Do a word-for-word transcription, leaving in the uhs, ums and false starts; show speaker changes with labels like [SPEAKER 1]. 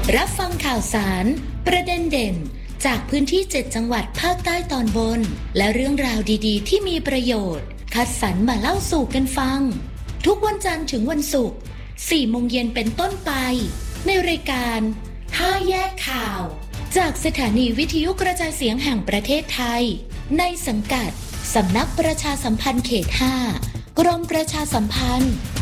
[SPEAKER 1] รับฟังข่าวสารประเด็นเด่นจากพื้นที่เจ็ดจังหวัดภาคใต้ตอนบนและเรื่องราวดีๆที่มีประโยชน์คัดสรรมาเล่าสู่กันฟังทุกวันจันทร์ถึงวันศุกร์สี่โมงเย็นเป็นต้นไปในรายการห้าแยกข่าวจากสถานีวิทยุกระจายเสียงแห่งประเทศไทยในสังกัดสำนักประชาสัมพันธ์เขตห้ากรมประชาสัมพันธ์